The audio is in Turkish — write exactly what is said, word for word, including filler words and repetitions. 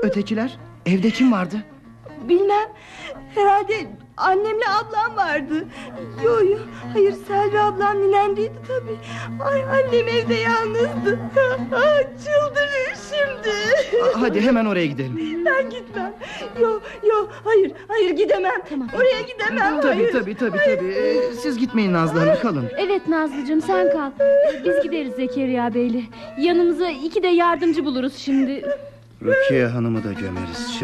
Ötekiler? Evde kim vardı? Bilmem. Herhalde annemle ablam vardı. Yo yo, hayır, Selvi ablam ninendeydi tabii. Ay, annem evde yalnızdı. Çıldırır şimdi. Hadi hemen oraya gidelim. Ben gitmem. Yo yo, hayır hayır, gidemem. Tamam. Oraya gidemem. Tabii hayır. tabii tabii tabii. Ee, Siz gitmeyin Nazlı Hanım, kalın. Evet Nazlıcığım, sen kal. Biz gideriz Zekeriya Bey'le. Yanımıza iki de yardımcı buluruz şimdi. Rukiye Hanım'ı da gömeriz şimdi.